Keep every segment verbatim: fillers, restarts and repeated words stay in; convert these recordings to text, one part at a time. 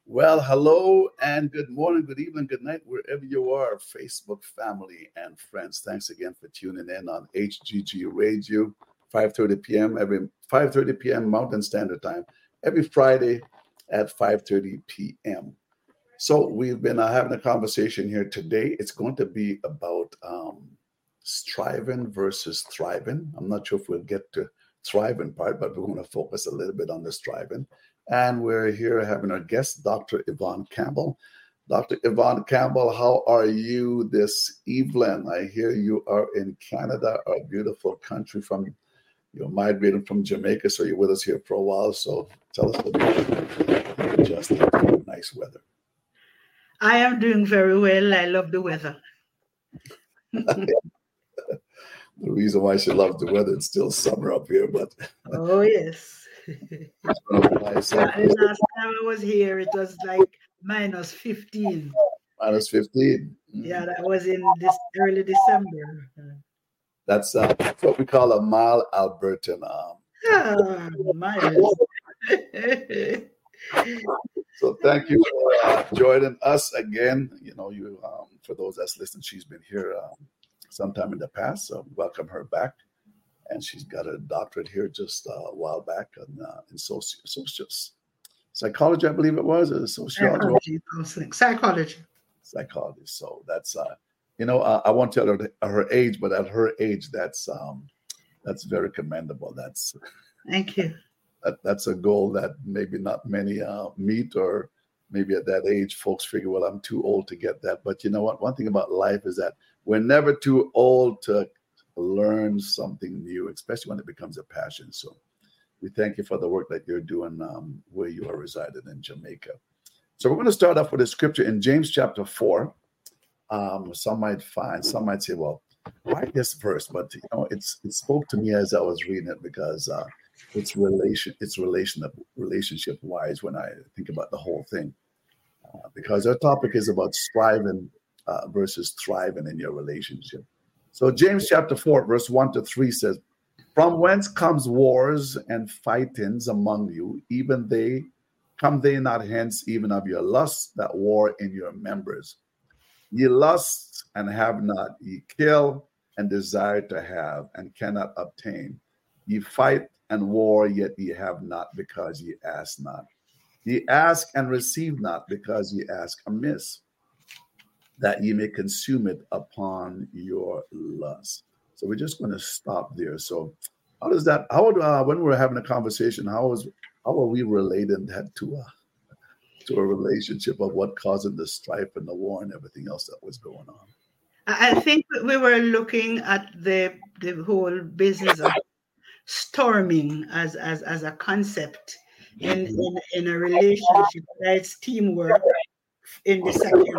Well, hello and good morning, good evening, good night, wherever you are, Facebook family and friends. Thanks again for tuning in on H G G Radio, five thirty p.m. every five thirty p.m. Mountain Standard Time, every Friday at five thirty p.m. So we've been uh, having a conversation here today. It's going to be about um, striving versus thriving. I'm not sure if we'll get to thriving part, but we're going to focus a little bit on the striving. And we're here having our guest, Doctor Yvonne Campbell. Doctor Yvonne Campbell, how are you this evening? I hear you are in Canada, a beautiful country. From you're migrating from Jamaica, so you're with us here for a while. So tell us about just nice weather. I am doing very well. I love the weather. The reason why she loves the weather, it's still summer up here, but oh yes. Nice. Yeah, last time I was here, it was like minus fifteen. Minus fifteen. Mm. Yeah, that was in this early December. That's, uh, that's what we call a mild Albertan. Um, ah, mild. So thank you for uh, joining us again. You know, you um, for those that's listening, she's been here um, sometime in the past, so welcome her back. And she's got a doctorate here just uh, a while back in, uh, in soci- social psychology, I believe it was, or sociology. Psychology. Psychology. Psychology. So that's, uh, you know, uh, I won't tell her her age, but at her age, that's um, that's very commendable. That's thank you. That, that's a goal that maybe not many uh, meet, or maybe at that age, folks figure, well, I'm too old to get that. But you know what? One thing about life is that we're never too old to learn something new, especially when it becomes a passion. So we thank you for the work that you're doing um, where you are residing in Jamaica. So we're going to start off with a scripture in James chapter four. Um, some might find, some might say, well, why this verse? But you know, it's it spoke to me as I was reading it because uh, it's relation, it's relation relationship wise when I think about the whole thing. Uh, because our topic is about striving uh, versus thriving in your relationship. So James chapter four, verse one to three says, from whence comes wars and fightings among you, even they come they not hence, even of your lusts that war in your members. Ye lust and have not, ye kill and desire to have and cannot obtain. Ye fight and war, yet ye have not, because ye ask not. Ye ask and receive not, because ye ask amiss, that ye may consume it upon your lust. So we're just going to stop there. So how does that, how uh, when we're having a conversation, how is how are we relating that to a, to a relationship of what causing the strife and the war and everything else that was going on? I think we were looking at the the whole business of storming as as, as a concept in, in, in a relationship. It's teamwork in the second,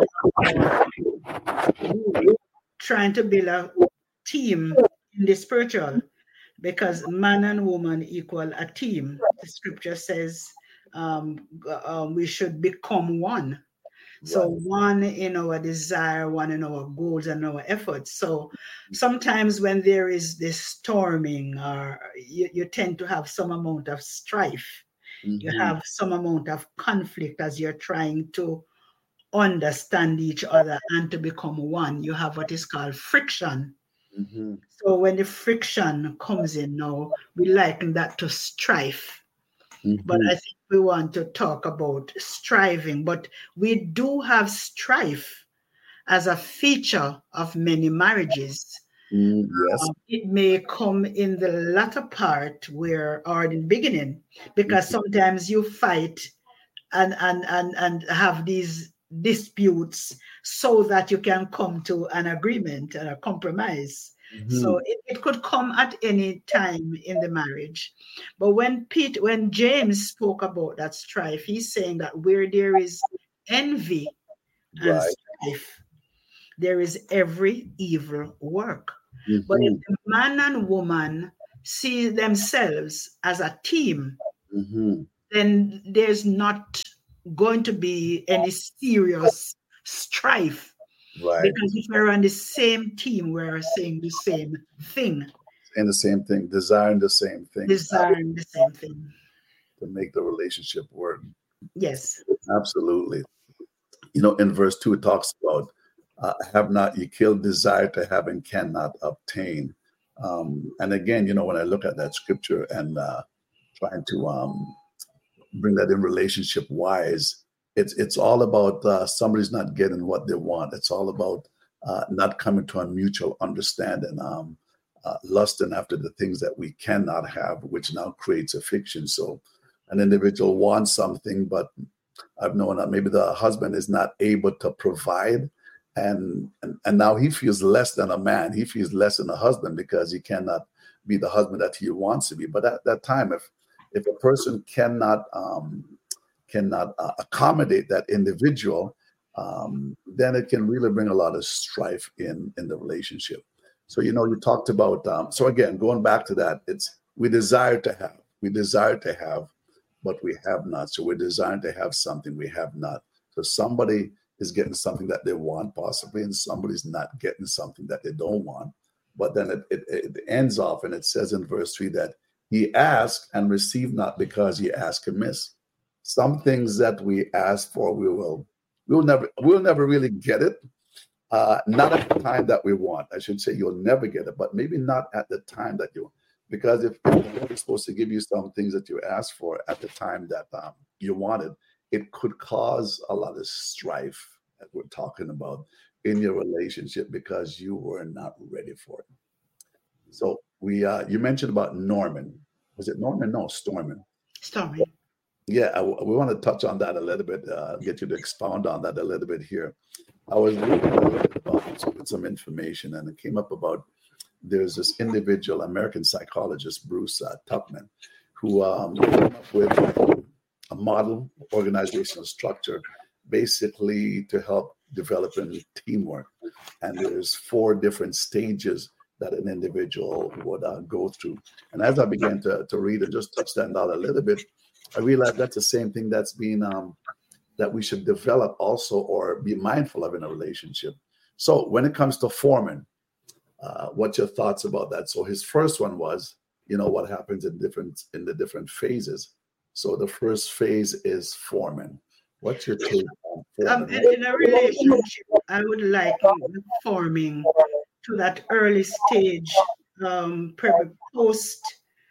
trying to build a team in the spiritual, because man and woman equal a team. The scripture says um, uh, we should become one. So right. One in our desire, one in our goals and our efforts. So sometimes when there is this storming, or you, you tend to have some amount of strife. Mm-hmm. You have some amount of conflict as you're trying to understand each other and to become one. You have what is called friction. Mm-hmm. So when the friction comes in now, we liken that to strife. Mm-hmm. But I think we want to talk about striving. But we do have strife as a feature of many marriages. Mm, yes. Um, it may come in the latter part where, or in the beginning, because mm-hmm. sometimes you fight and, and, and, and have these disputes so that you can come to an agreement and a compromise. Mm-hmm. So it, it could come at any time in the marriage. But when Pete, when James spoke about that strife, he's saying that where there is envy and right. strife, there is every evil work. Mm-hmm. But if the man and woman see themselves as a team, mm-hmm. then there's not going to be any serious strife. Right. Because if we're on the same team, we're saying the same thing. And the same thing, desiring the same thing. Desiring the same thing. To make the relationship work. Yes. Absolutely. You know, in verse two, it talks about uh, have not ye killed, desire to have and cannot obtain. Um, and again, you know, when I look at that scripture and uh, trying to um, bring that in relationship wise, it's it's all about uh, somebody's not getting what they want. It's all about uh, not coming to a mutual understanding, um, uh, lusting after the things that we cannot have, which now creates a fiction. So an individual wants something, but I've known that maybe the husband is not able to provide, and, and and now he feels less than a man. He feels less than a husband because he cannot be the husband that he wants to be. But at that time, if if a person cannot um, cannot uh, accommodate that individual, um, then it can really bring a lot of strife in in the relationship. So you know, you talked about. Um, so again, going back to that, it's we desire to have, we desire to have, but we have not. So we're designed to have something we have not. So somebody is getting something that they want possibly, and somebody's not getting something that they don't want. But then it, it, it ends off, and it says in verse three that he asked and received not because he asked amiss. Some things that we ask for, we will, we'll never, we'll never really get it. Uh, not at the time that we want. I should say you'll never get it, but maybe not at the time that you want. Because if the Lord is supposed to give you some things that you asked for at the time that um, you wanted, it could cause a lot of strife that we're talking about in your relationship because you were not ready for it. So we, uh, you mentioned about Norman. Was it Norman? No, Stormin. Stormin. Yeah, I, we want to touch on that a little bit, uh, get you to expound on that a little bit here. I was reading a little bit about some, some information, and it came up about there's this individual, American psychologist, Bruce uh, Tupman, who um, came up with a model organizational structure basically to help developing teamwork. And there's four different stages that an individual would uh, go through. And as I began to, to read and just touch that out a little bit, I realized that's the same thing that's being, um, that we should develop also or be mindful of in a relationship. So when it comes to forming, Uh, what's your thoughts about that? So his first one was, you know, what happens in different in the different phases. So the first phase is forming. What's your take on Um, forming? in, in a relationship, I would like the forming to that early stage, um, probably post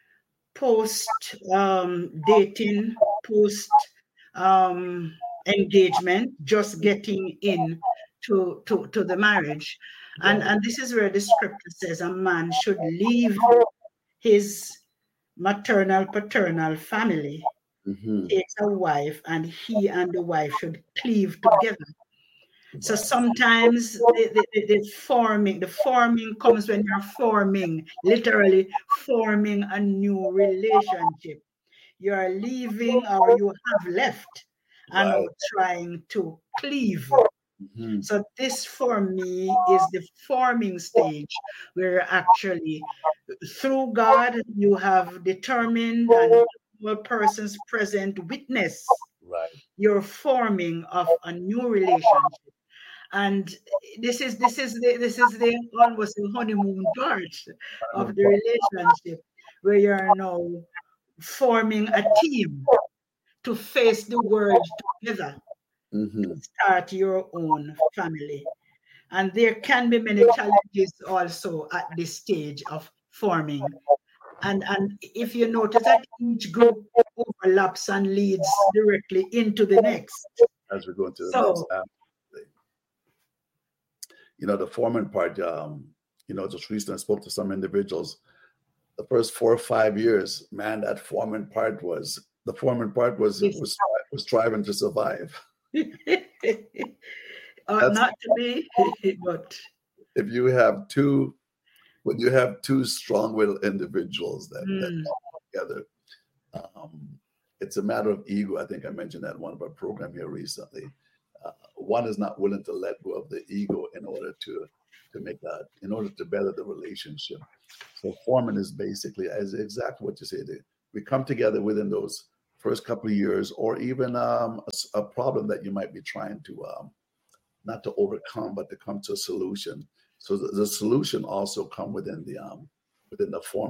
post um, dating, post um, engagement, just getting in to, to, to the marriage. And, and this is where the scripture says a man should leave his maternal, paternal family, Mm-hmm. takes a wife, and he and the wife should cleave together. So sometimes the, the, the forming, the forming comes when you're forming, literally forming a new relationship. You're leaving or you have left and Right. are trying to cleave. Mm-hmm. So this for me is the forming stage where actually through God you have determined and all persons present witness Right. your forming of a new relationship. And this is this is the this is the almost the honeymoon part of the relationship where you're now forming a team to face the world together, Mm-hmm. to start your own family. And there can be many challenges also at this stage of forming. And, and if you notice that each group overlaps and leads directly into the next. As we go into the So, next aspect. You know, the forming part, um, you know, just recently I spoke to some individuals. The first four or five years, man, that forming part was, the forming part was, was, was striving to survive. uh, not to be, but if you have two, when you have two strong-willed individuals that, mm. that come together, um, it's a matter of ego. I think I mentioned that in one of our program here recently. Uh, one is not willing to let go of the ego in order to to make that, in order to better the relationship. So forming is basically as exactly what you said. We come together within those first couple of years, or even um, a, a problem that you might be trying to um, not to overcome, but to come to a solution. So the, the solution also come within the um, within the form.